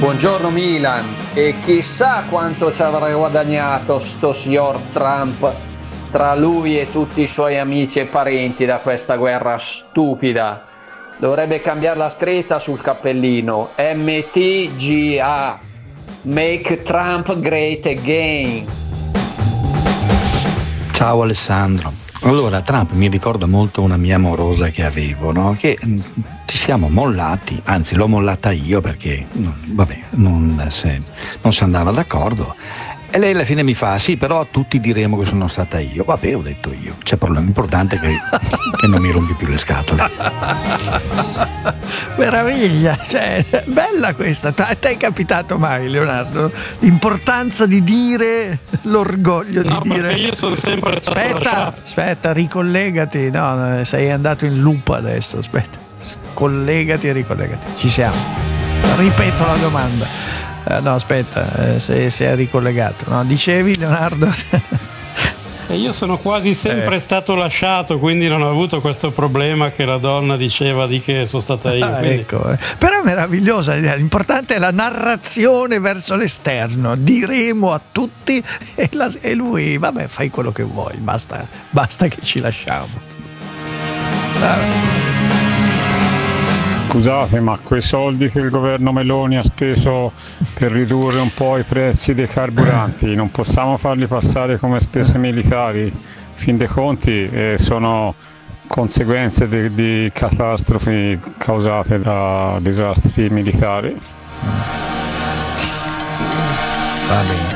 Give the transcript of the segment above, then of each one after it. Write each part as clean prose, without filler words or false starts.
Buongiorno Milan, e chissà quanto ci avrà guadagnato sto signor Trump tra lui e tutti i suoi amici e parenti da questa guerra stupida. Dovrebbe cambiare la scritta sul cappellino, MTGA, Make Trump Great Again. Ciao Alessandro. Allora, Trump mi ricorda molto una mia amorosa che avevo, no? Che ci siamo mollati, anzi l'ho mollata io perché non si andava d'accordo. E lei alla fine mi fa: sì, però a tutti diremo che sono stata io. Vabbè, ho detto io. C'è problema importante che non mi rompi più le scatole. Meraviglia, cioè, bella questa. A te è capitato mai, Leonardo? L'importanza di dire, l'orgoglio di dire. Io sono sempre stato aspetta, ricollegati. No, sei andato in loop adesso. Aspetta, collegati e ricollegati. Ci siamo. Ripeto la domanda. No, aspetta, se è ricollegato. No, dicevi, Leonardo? E io sono quasi sempre stato lasciato, quindi non ho avuto questo problema che la donna diceva di che sono stata io. Ecco. Però è meravigliosa l'idea, l'importante è la narrazione verso l'esterno. Diremo a tutti e lui, vabbè, fai quello che vuoi, basta che ci lasciamo. Scusate, ma quei soldi che il governo Meloni ha speso per ridurre un po' i prezzi dei carburanti, non possiamo farli passare come spese militari? In fin dei conti sono conseguenze di catastrofi causate da disastri militari. Va bene.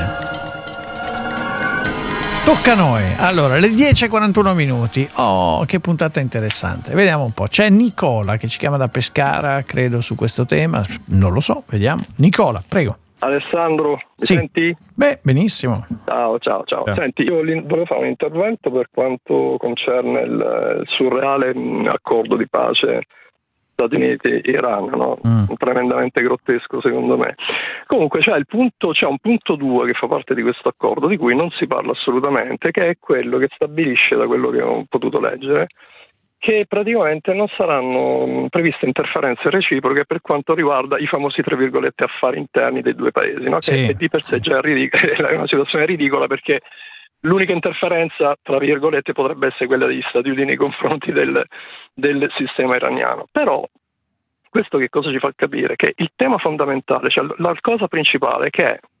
Tocca a noi. Allora, le 10:41 minuti. Oh, che puntata interessante. Vediamo un po'. C'è Nicola che ci chiama da Pescara, credo, su questo tema. Non lo so, vediamo. Nicola, prego. Alessandro, mi senti? Beh, benissimo. Ciao. Senti, io volevo fare un intervento per quanto concerne il surreale accordo di pace Stati Uniti e Iran, no? Tremendamente grottesco secondo me. Comunque c'è un punto 2 che fa parte di questo accordo di cui non si parla assolutamente, che è quello che stabilisce, da quello che ho potuto leggere, che praticamente non saranno previste interferenze reciproche per quanto riguarda i famosi, tra virgolette, affari interni dei due paesi, no? Che di per sé già è una situazione ridicola, perché l'unica interferenza, tra virgolette, potrebbe essere quella degli Stati Uniti nei confronti del sistema iraniano. Però questo che cosa ci fa capire? Che il tema fondamentale, cioè la cosa principale, che è